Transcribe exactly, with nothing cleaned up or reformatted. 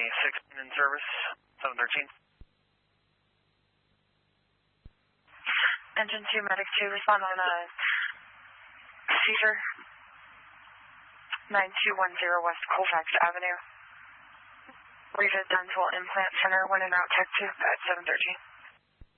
sixteen in service, seven thirteen. Engine two, Medic two, respond on a seizure. nine two one zero West Colfax Avenue. Rita Dental Implant Center, one in route tech two at seven thirteen.